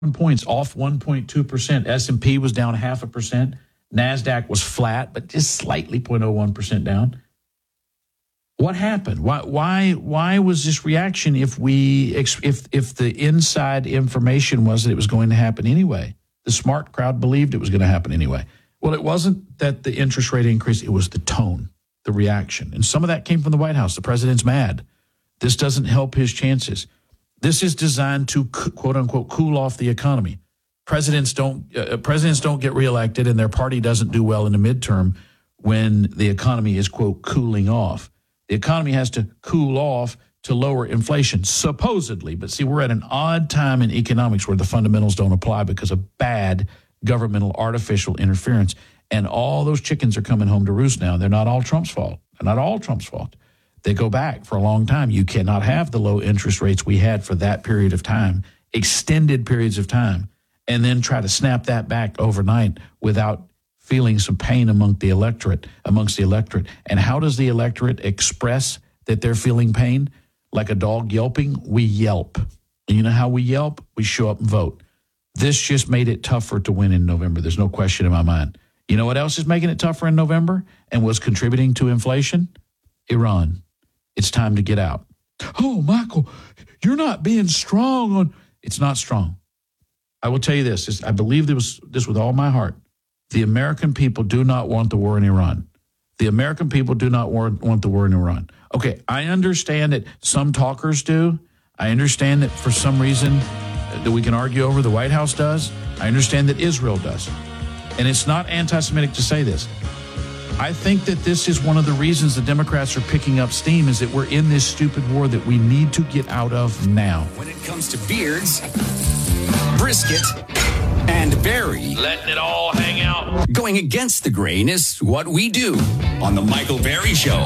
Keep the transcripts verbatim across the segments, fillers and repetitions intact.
points, off one point two percent. S and P was down half a percent. NASDAQ was flat, but just slightly zero point zero one percent down. What happened? Why why why was this reaction if we if if the inside information was that it was going to happen anyway? The smart crowd believed it was going to happen anyway. Well, it wasn't that the interest rate increased, it was the tone, the reaction. And some of that came from the White House. The president's mad. This doesn't help his chances. This is designed to quote unquote cool off the economy. Presidents don't uh, presidents don't get reelected, and their party doesn't do well in the midterm when the economy is quote cooling off. The economy has to cool off to lower inflation, supposedly. But see, we're at an odd time in economics where the fundamentals don't apply because of bad governmental artificial interference. And all those chickens are coming home to roost now. They're not all Trump's fault. They're not all Trump's fault. They go back for a long time. You cannot have the low interest rates we had for that period of time, extended periods of time, and then try to snap that back overnight without feeling some pain among the electorate, amongst the electorate. And how does the electorate express that they're feeling pain? Like a dog yelping, we yelp. And you know how we yelp? We show up and vote. This just made it tougher to win in November. There's no question in my mind. You know what else is making it tougher in November and was contributing to inflation? Iran. It's time to get out. Oh, Michael, you're not being strong on. It's not strong. I will tell you this. I believe this, this with all my heart. The American people do not want the war in Iran. The American people do not want, want the war in Iran. Okay, I understand that some talkers do. I understand that for some reason that we can argue over, the White House does. I understand that Israel does. And it's not anti-Semitic to say this. I think that this is one of the reasons the Democrats are picking up steam is that we're in this stupid war that we need to get out of now. When it comes to beards, brisket, and Barry, letting it all hang out. Going against the grain is what we do on the Michael Barry Show.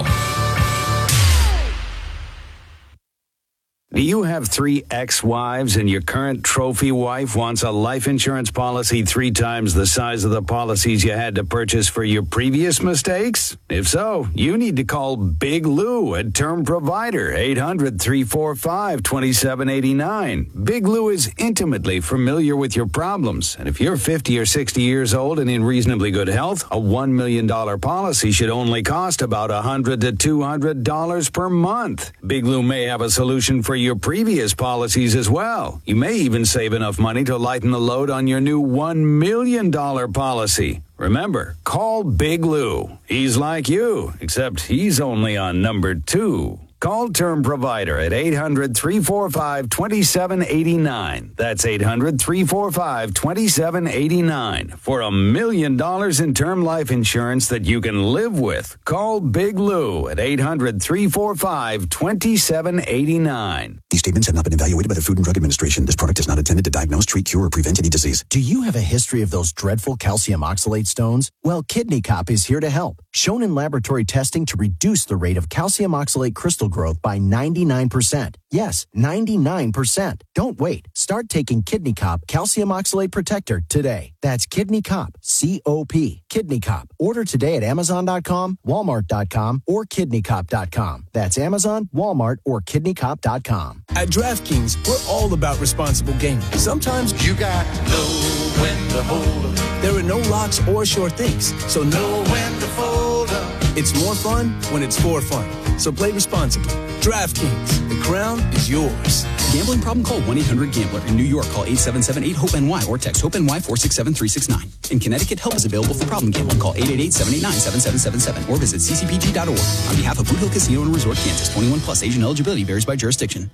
Do you have three ex-wives and your current trophy wife wants a life insurance policy three times the size of the policies you had to purchase for your previous mistakes? If so, you need to call Big Lou at Term Provider, eight hundred, three four five, two seven eight nine. Big Lou is intimately familiar with your problems, and if you're fifty or sixty years old and in reasonably good health, a one million dollars policy should only cost about one hundred to two hundred dollars per month. Big Lou may have a solution for you your previous policies as well. You may even save enough money to lighten the load on your new one million dollars policy. Remember, call Big Lou. He's like you, except he's only on number two. Call Term Provider at eight hundred, three four five, two seven eight nine. That's eight hundred, three four five, two seven eight nine. For a million dollars in term life insurance that you can live with. Call Big Lou at eight hundred, three four five, two seven eight nine. These statements have not been evaluated by the Food and Drug Administration. This product is not intended to diagnose, treat, cure, or prevent any disease. Do you have a history of those dreadful calcium oxalate stones? Well, Kidney Cop is here to help. Shown in laboratory testing to reduce the rate of calcium oxalate crystal growth by ninety-nine percent. Yes, ninety-nine percent. Don't wait. Start taking Kidney Cop Calcium Oxalate Protector today. That's Kidney Cop, C O P, Kidney Cop. Order today at amazon dot com, walmart dot com, or kidney cop dot com. That's Amazon, Walmart, or kidney cop dot com. At DraftKings, we're all about responsible gaming. Sometimes you got to know when to hold up. There are no locks or sure things, so know when to fold up. It's more fun when it's for fun. So play responsibly. DraftKings, the crown is yours. Gambling problem? Call one eight hundred gambler. In New York, call eight seven seven, eight, hope N Y or text HOPE-NY four six seven, three six nine. In Connecticut, help is available for problem gambling. Call eight eight eight, seven eight nine, seven seven seven seven or visit c c p g dot org. On behalf of Boot Hill Casino and Resort, Kansas, twenty-one plus, age and eligibility varies by jurisdiction.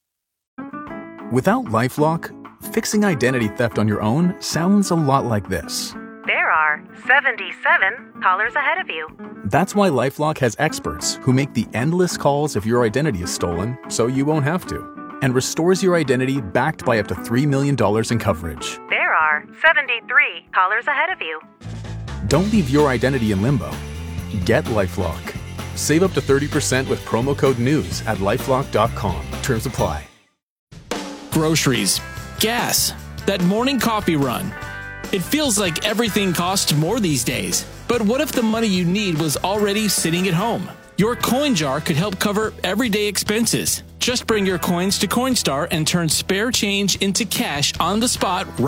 Without LifeLock, fixing identity theft on your own sounds a lot like this. There are seventy-seven callers ahead of you. That's why LifeLock has experts who make the endless calls if your identity is stolen, so you won't have to, and restores your identity backed by up to three million dollars in coverage. There are seventy-three callers ahead of you. Don't leave your identity in limbo. Get LifeLock. Save up to thirty percent with promo code NEWS at lifelock dot com. Terms apply. Groceries, gas, that morning coffee run. It feels like everything costs more these days. But what if the money you need was already sitting at home? Your coin jar could help cover everyday expenses. Just bring your coins to Coinstar and turn spare change into cash on the spot